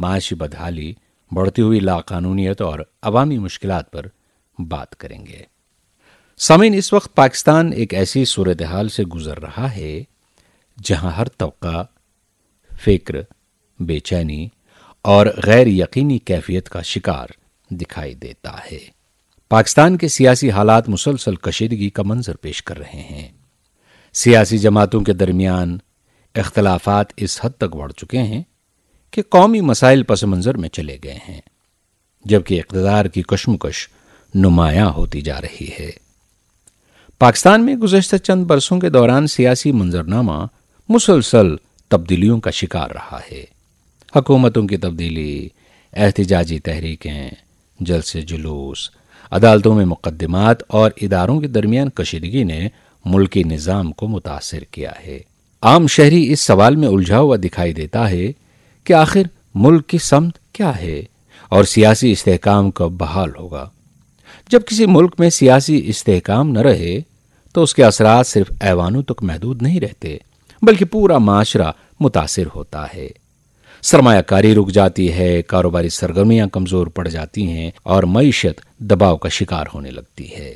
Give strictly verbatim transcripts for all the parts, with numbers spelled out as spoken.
معاشی بدحالی، بڑھتی ہوئی لاقانونیت اور عوامی مشکلات پر بات کریں گے۔ سامعین، اس وقت پاکستان ایک ایسی صورتحال سے گزر رہا ہے جہاں ہر طبقہ فکر، بے چینی اور غیر یقینی کیفیت کا شکار دکھائی دیتا ہے۔ پاکستان کے سیاسی حالات مسلسل کشیدگی کا منظر پیش کر رہے ہیں۔ سیاسی جماعتوں کے درمیان اختلافات اس حد تک بڑھ چکے ہیں کہ قومی مسائل پس منظر میں چلے گئے ہیں، جبکہ اقتدار کی کشمکش نمایاں ہوتی جا رہی ہے۔ پاکستان میں گزشتہ چند برسوں کے دوران سیاسی منظرنامہ مسلسل تبدیلیوں کا شکار رہا ہے۔ حکومتوں کی تبدیلی، احتجاجی تحریکیں، جلسے جلوس، عدالتوں میں مقدمات اور اداروں کے درمیان کشیدگی نے ملکی نظام کو متاثر کیا ہے۔ عام شہری اس سوال میں الجھا ہوا دکھائی دیتا ہے کہ آخر ملک کی سمت کیا ہے اور سیاسی استحکام کب بحال ہوگا۔ جب کسی ملک میں سیاسی استحکام نہ رہے تو اس کے اثرات صرف ایوانوں تک محدود نہیں رہتے، بلکہ پورا معاشرہ متاثر ہوتا ہے۔ سرمایہ کاری رک جاتی ہے، کاروباری سرگرمیاں کمزور پڑ جاتی ہیں اور معیشت دباؤ کا شکار ہونے لگتی ہے۔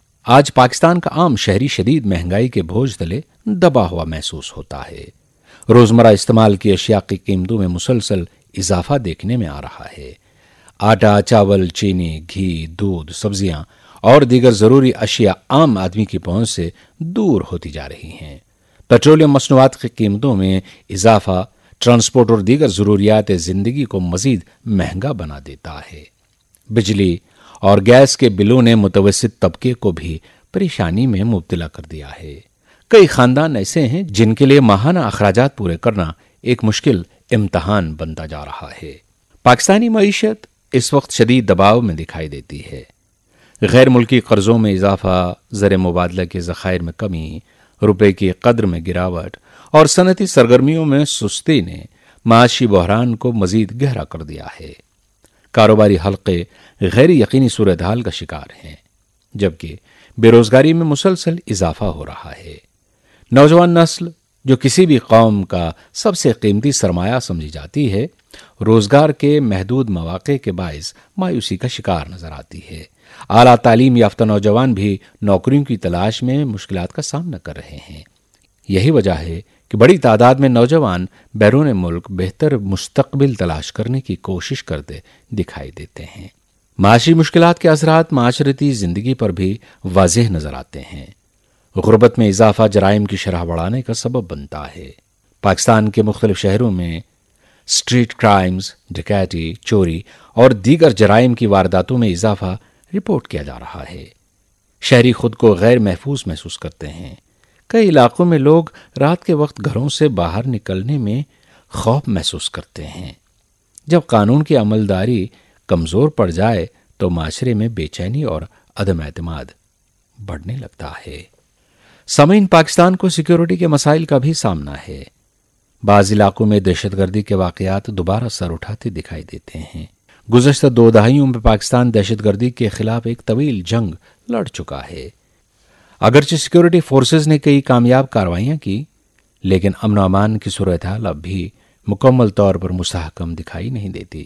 آج پاکستان کا عام شہری شدید مہنگائی کے بوجھ تلے دبا ہوا محسوس ہوتا ہے۔ روزمرہ استعمال کی اشیاء کی قیمتوں میں مسلسل اضافہ دیکھنے میں آ رہا ہے۔ آٹا، چاول، چینی، گھی، دودھ، سبزیاں اور دیگر ضروری اشیاء عام آدمی کی پہنچ سے دور ہوتی جا رہی ہیں۔ پیٹرولیم مصنوعات کی قیمتوں میں اضافہ ٹرانسپورٹ اور دیگر ضروریات زندگی کو مزید مہنگا بنا دیتا ہے۔ بجلی اور گیس کے بلوں نے متوسط طبقے کو بھی پریشانی میں مبتلا کر دیا ہے۔ کئی خاندان ایسے ہیں جن کے لیے ماہانہ اخراجات پورے کرنا ایک مشکل امتحان بنتا جا رہا ہے۔ پاکستانی معیشت اس وقت شدید دباؤ میں دکھائی دیتی ہے۔ غیر ملکی قرضوں میں اضافہ، زر مبادلہ کے ذخائر میں کمی، روپے کی قدر میں گراوٹ اور صنعتی سرگرمیوں میں سستی نے معاشی بحران کو مزید گہرا کر دیا ہے۔ کاروباری حلقے غیر یقینی صورتحال کا شکار ہیں، جبکہ بے روزگاری میں مسلسل اضافہ ہو رہا ہے۔ نوجوان نسل، جو کسی بھی قوم کا سب سے قیمتی سرمایہ سمجھی جاتی ہے، روزگار کے محدود مواقع کے باعث مایوسی کا شکار نظر آتی ہے۔ اعلیٰ تعلیم یافتہ نوجوان بھی نوکریوں کی تلاش میں مشکلات کا سامنا کر رہے ہیں۔ یہی وجہ ہے کہ بڑی تعداد میں نوجوان بیرون ملک بہتر مستقبل تلاش کرنے کی کوشش کرتے دکھائی دیتے ہیں۔ معاشی مشکلات کے اثرات معاشرتی زندگی پر بھی واضح نظر آتے ہیں۔ غربت میں اضافہ جرائم کی شرح بڑھانے کا سبب بنتا ہے۔ پاکستان کے مختلف شہروں میں اسٹریٹ کرائمز، ڈکیتی، چوری اور دیگر جرائم کی وارداتوں میں اضافہ رپورٹ کیا جا رہا ہے۔ شہری خود کو غیر محفوظ محسوس کرتے ہیں۔ کئی علاقوں میں لوگ رات کے وقت گھروں سے باہر نکلنے میں خوف محسوس کرتے ہیں۔ جب قانون کی عملداری کمزور پڑ جائے تو معاشرے میں بے چینی اور عدم اعتماد بڑھنے لگتا ہے۔ سامعین، پاکستان کو سیکیورٹی کے مسائل کا بھی سامنا ہے۔ بعض علاقوں میں دہشت گردی کے واقعات دوبارہ سر اٹھاتے دکھائی دیتے ہیں۔ گزشتہ دو دہائیوں میں پاکستان دہشت گردی کے خلاف ایک طویل جنگ لڑ چکا ہے۔ اگرچہ سیکیورٹی فورسز نے کئی کامیاب کارروائیاں کی، لیکن امن و امان کی صورتحال اب بھی مکمل طور پر مستحکم دکھائی نہیں دیتی۔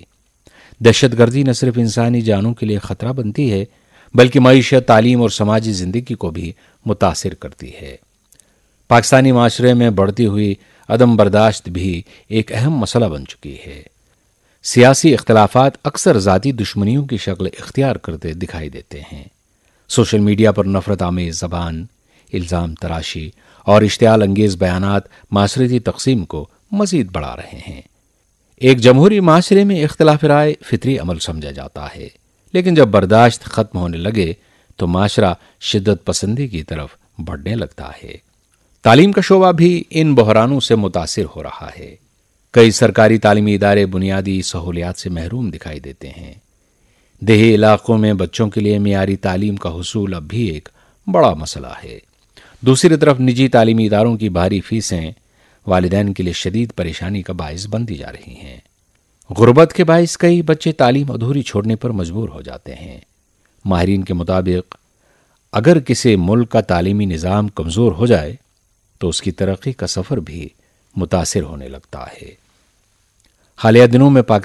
دہشت گردی نہ صرف انسانی جانوں کے لیے خطرہ بنتی ہے، بلکہ معیشت، تعلیم اور سماجی زندگی کو بھی متاثر کرتی ہے۔ پاکستانی معاشرے میں بڑھتی ہوئی عدم برداشت بھی ایک اہم مسئلہ بن چکی ہے۔ سیاسی اختلافات اکثر ذاتی دشمنیوں کی شکل اختیار کرتے دکھائی دیتے ہیں۔ سوشل میڈیا پر نفرت آمیز زبان، الزام تراشی اور اشتعال انگیز بیانات معاشرتی تقسیم کو مزید بڑھا رہے ہیں۔ ایک جمہوری معاشرے میں اختلاف رائے فطری عمل سمجھا جاتا ہے، لیکن جب برداشت ختم ہونے لگے تو معاشرہ شدت پسندی کی طرف بڑھنے لگتا ہے۔ تعلیم کا شعبہ بھی ان بحرانوں سے متاثر ہو رہا ہے۔ کئی سرکاری تعلیمی ادارے بنیادی سہولیات سے محروم دکھائی دیتے ہیں۔ دیہی علاقوں میں بچوں کے لیے معیاری تعلیم کا حصول اب بھی ایک بڑا مسئلہ ہے۔ دوسری طرف نجی تعلیمی اداروں کی بھاری فیسیں والدین کے لیے شدید پریشانی کا باعث بنتی جا رہی ہیں۔ غربت کے باعث کئی بچے تعلیم ادھوری چھوڑنے پر مجبور ہو جاتے ہیں۔ ماہرین کے مطابق اگر کسی ملک کا تعلیمی نظام کمزور ہو جائے تو اس کی ترقی کا سفر بھی متاثر ہونے لگتا ہے۔ حالیہ دنوں میں پاکستان